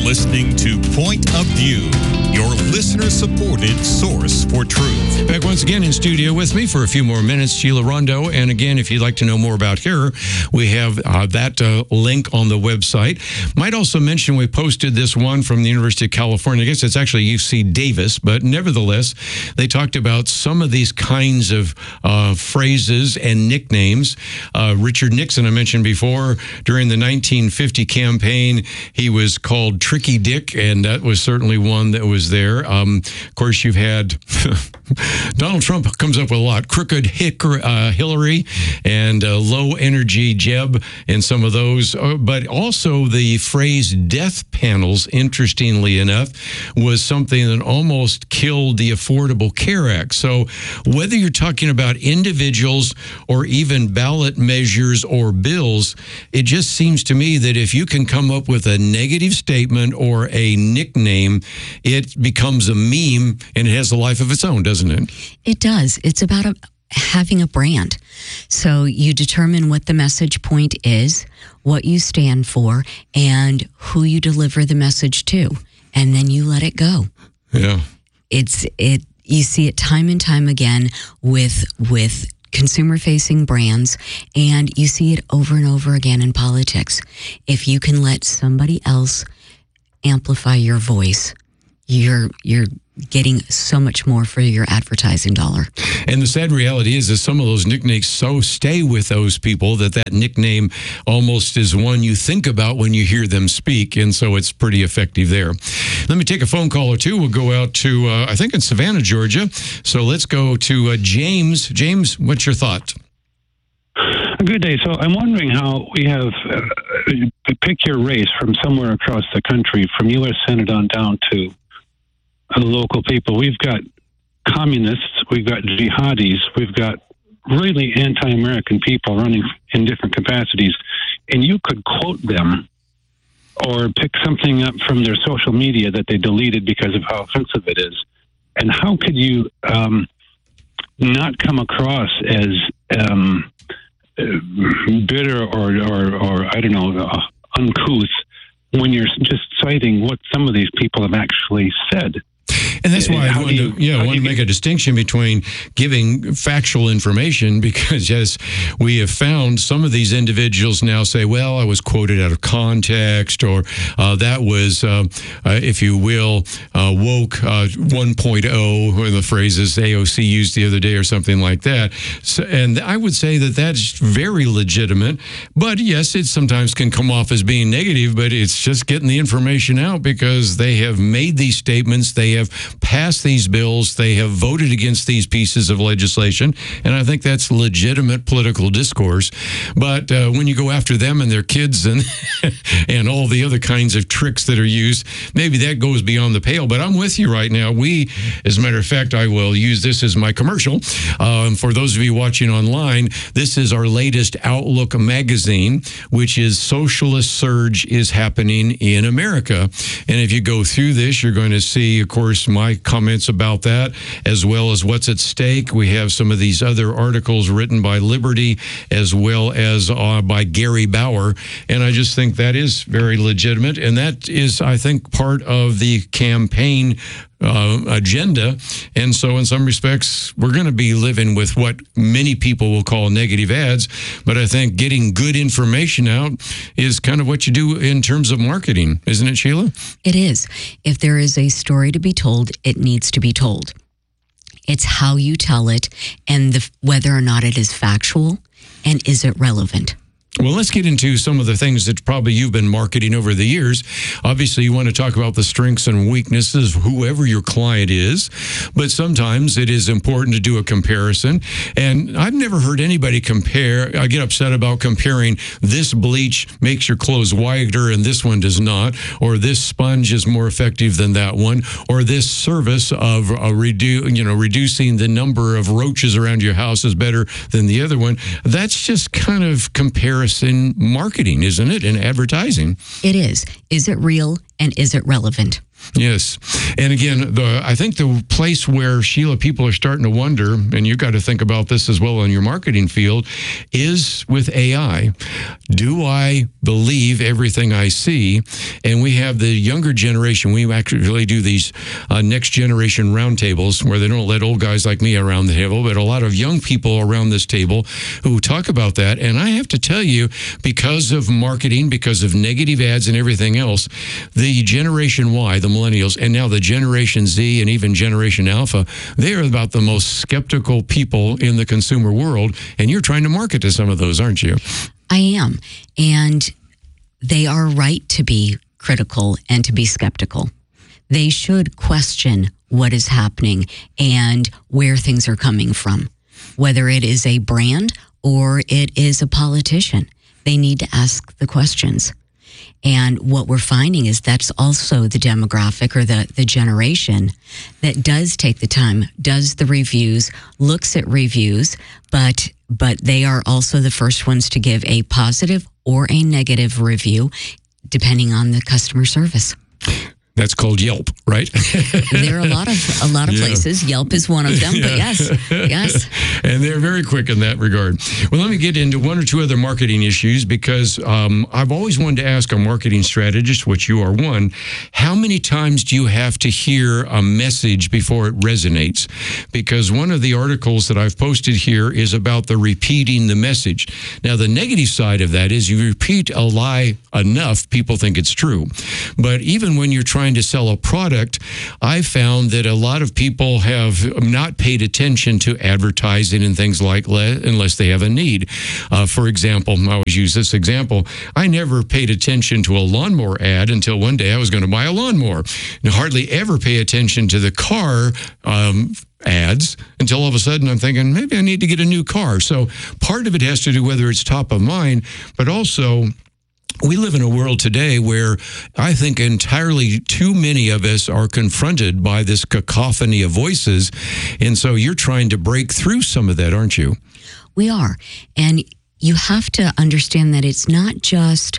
listening to Point of View, your listener-supported source for truth. Back once again in studio with me for a few more minutes, Sheila Rondo. And again, if you'd like to know more about her, we have that link on the website. Might also mention we posted this one from the University of California. I guess it's actually UC Davis, but nevertheless, they talked about some of these kinds of phrases and nicknames. Richard Nixon, I mentioned before, during the 1950 campaign, he was called Tricky Dick, and that was certainly one that was there. Of course, you've had Donald Trump comes up with a lot. Crooked Hillary and Low Energy Jeb and some of those. But also the phrase death panels, interestingly enough, was something that almost killed the Affordable Care Act. So whether you're talking about individuals or even ballot measures or bills, it just seems to me that if you can come up with a negative statement or a nickname, it becomes a meme and it has a life of its own, doesn't it? It does. It's about having a brand. So you determine what the message point is, what you stand for, and who you deliver the message to, and then you let it go. Yeah. You see it time and time again with consumer-facing brands, and you see it over and over again in politics. If you can let somebody else amplify your voice, you're getting so much more for your advertising dollar. And the sad reality is that some of those nicknames so stay with those people that nickname almost is one you think about when you hear them speak, and so it's pretty effective there. Let me take a phone call or two. We'll go out to, I think in Savannah, Georgia. So let's go to James. James, what's your thought? Good day. So I'm wondering how we have, pick your race from somewhere across the country, from U.S. Senate on down to the local people. We've got communists, we've got jihadis, we've got really anti-American people running in different capacities, and you could quote them or pick something up from their social media that they deleted because of how offensive it is. And how could you not come across as bitter or I don't know, uncouth when you're just citing what some of these people have actually said? And that's why I want to make a distinction between giving factual information, because, yes, we have found some of these individuals now say, well, I was quoted out of context, or that was, if you will, woke 1.0, or the phrases AOC used the other day or something like that. So, and I would say that that's very legitimate. But, yes, it sometimes can come off as being negative, but it's just getting the information out because they have made these statements. They have passed these bills. They have voted against these pieces of legislation, and I think that's legitimate political discourse. But when you go after them and their kids and and all the other kinds of tricks that are used, maybe that goes beyond the pale. But I'm with you right now. We, as a matter of fact, I will use this as my commercial. For those of you watching online, this is our latest Outlook magazine, which is Socialist Surge is Happening in America. And if you go through this, you're going to see, of course, my comments about that, as well as what's at stake. We have some of these other articles written by Liberty, as well as by Gary Bauer. And I just think that is very legitimate. And that is, I think, part of the campaign agenda. And so in some respects, we're going to be living with what many people will call negative ads. But I think getting good information out is kind of what you do in terms of marketing. Isn't it, Sheila? It is. If there is a story to be told, it needs to be told. It's how you tell it and whether or not it is factual and is it relevant. Well, let's get into some of the things that probably you've been marketing over the years. Obviously, you want to talk about the strengths and weaknesses of whoever your client is, but sometimes it is important to do a comparison. And I've never heard anybody compare. I get upset about comparing this bleach makes your clothes whiter and this one does not, or this sponge is more effective than that one, or this service of reducing the number of roaches around your house is better than the other one. That's just kind of comparison marketing, isn't it, in advertising? It is. Is it real and is it relevant? Yes. And again, I think the place where, Sheila, people are starting to wonder, and you've got to think about this as well in your marketing field, is with AI. Do I believe everything I see? And we have the younger generation. We actually do these next generation roundtables where they don't let old guys like me around the table, but a lot of young people around this table who talk about that. And I have to tell you, because of marketing, because of negative ads and everything else, the Generation Y, the millennials, and now the Generation Z and even Generation Alpha, they are about the most skeptical people in the consumer world. And you're trying to market to some of those, aren't you? I am. And they are right to be critical and to be skeptical. They should question what is happening and where things are coming from, whether it is a brand or it is a politician. They need to ask the questions. And what we're finding is that's also the demographic or the generation that does take the time, does the reviews, looks at reviews, but they are also the first ones to give a positive or a negative review, depending on the customer service. That's called Yelp, right? There are a lot of places. Yelp is one of them, but yes. And they're very quick in that regard. Well, let me get into one or two other marketing issues because I've always wanted to ask a marketing strategist, which you are one, how many times do you have to hear a message before it resonates? Because one of the articles that I've posted here is about the repeating the message. Now, the negative side of that is you repeat a lie enough, people think it's true. But even when you're trying to sell a product, I found that a lot of people have not paid attention to advertising and things like that unless they have a need. For example, I always use this example. I never paid attention to a lawnmower ad until one day I was going to buy a lawnmower. And hardly ever pay attention to the car ads until all of a sudden I'm thinking, maybe I need to get a new car. So part of it has to do whether it's top of mind, but also we live in a world today where I think entirely too many of us are confronted by this cacophony of voices. And so you're trying to break through some of that, aren't you? We are. And you have to understand that it's not just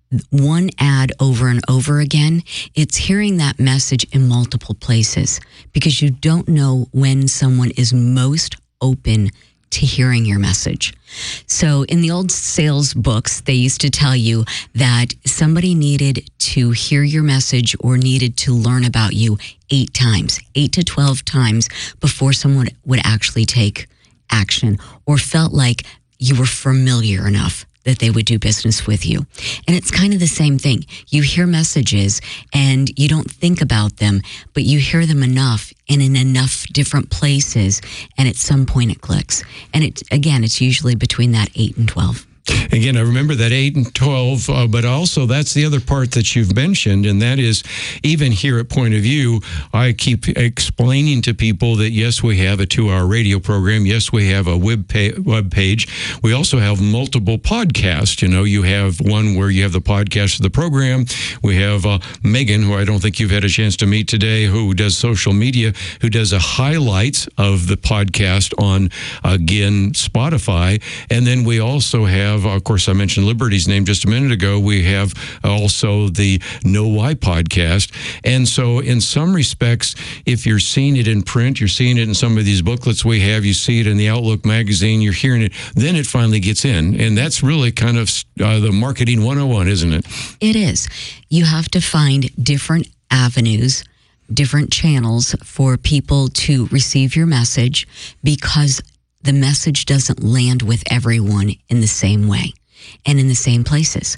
one ad over and over again. It's hearing that message in multiple places because you don't know when someone is most open to hearing your message. So in the old sales books, they used to tell you that somebody needed to hear your message or needed to learn about you 8 to 12 times before someone would actually take action or felt like you were familiar enough that they would do business with you. And it's kind of the same thing. You hear messages and you don't think about them, but you hear them enough and in enough different places, and at some point it clicks. And it's usually between that 8 and 12. Again, I remember that 8 and 12, but also that's the other part that you've mentioned, and that is even here at Point of View, I keep explaining to people that, yes, we have a 2-hour radio program. Yes, we have a web page. We also have multiple podcasts. You know, you have one where you have the podcast of the program. We have Megan, who I don't think you've had a chance to meet today, who does social media, who does a highlights of the podcast on, again, Spotify. And then we also have, of course, I mentioned Liberty's name just a minute ago. We have also the Know Why podcast. And so in some respects, if you're seeing it in print, you're seeing it in some of these booklets we have, you see it in the Outlook magazine, you're hearing it, then it finally gets in. And that's really kind of the marketing 101, isn't it? It is. You have to find different avenues, different channels for people to receive your message because the message doesn't land with everyone in the same way and in the same places.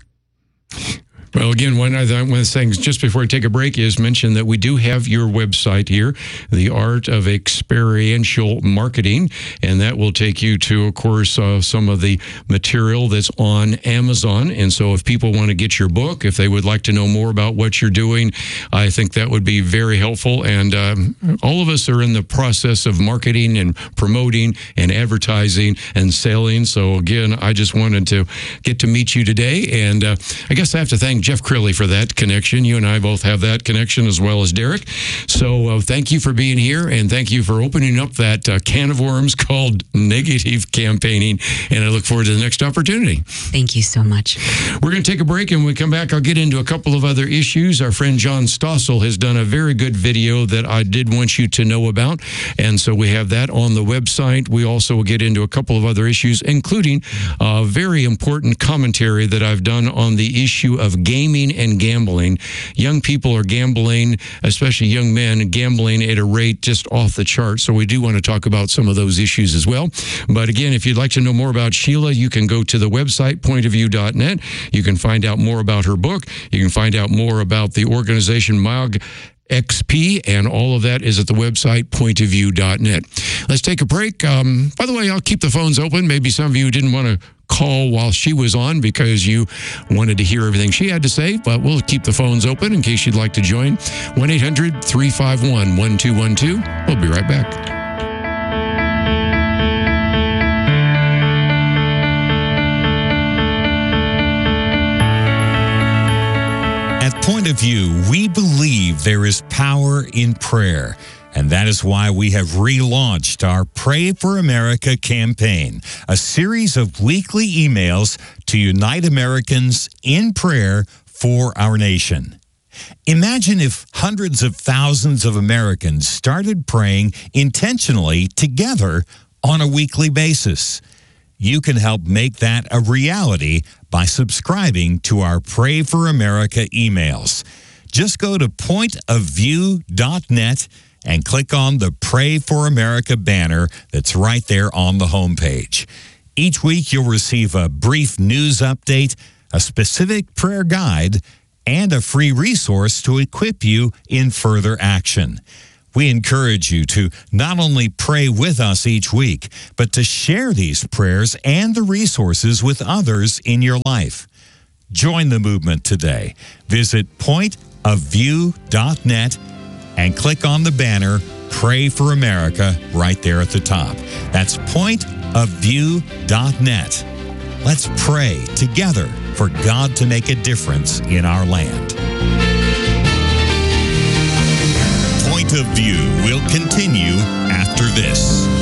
Well, again, one of the things just before I take a break is mention that we do have your website here, The Art of Experiential Marketing, and that will take you to, of course, some of the material that's on Amazon. And so if people want to get your book, if they would like to know more about what you're doing, I think that would be very helpful. And all of us are in the process of marketing and promoting and advertising and selling. So again, I just wanted to get to meet you today. And I guess I have to thank Jeff Crilly for that connection. You and I both have that connection as well as Derek. So thank you for being here, and thank you for opening up that can of worms called negative campaigning, and I look forward to the next opportunity. Thank you so much. We're going to take a break, and when we come back, I'll get into a couple of other issues. Our friend John Stossel has done a very good video that I did want you to know about, and so we have that on the website. We also will get into a couple of other issues, including a very important commentary that I've done on the issue of gaming and gambling. Young people are gambling, especially young men, gambling at a rate just off the chart. So we do want to talk about some of those issues as well. But again, if you'd like to know more about Sheila, you can go to the website, pointofview.net. You can find out more about her book. You can find out more about the organization MAG XP, and all of that is at the website, pointofview.net. Let's take a break. By the way, I'll keep the phones open. Maybe some of you didn't want to call while she was on because you wanted to hear everything she had to say, but we'll keep the phones open in case you'd like to join. 1-800-351-1212. We'll be right back. At Point of View, we believe there is power in prayer, and that is why we have relaunched our Pray for America campaign, a series of weekly emails to unite Americans in prayer for our nation. Imagine if hundreds of thousands of Americans started praying intentionally together on a weekly basis. You can help make that a reality by subscribing to our Pray for America emails. Just go to pointofview.net and click on the Pray for America banner that's right there on the homepage. Each week you'll receive a brief news update, a specific prayer guide, and a free resource to equip you in further action. We encourage you to not only pray with us each week, but to share these prayers and the resources with others in your life. Join the movement today. Visit pointofview.net and click on the banner, Pray for America, right there at the top. That's pointofview.net. Let's pray together for God to make a difference in our land. Point of View will continue after this.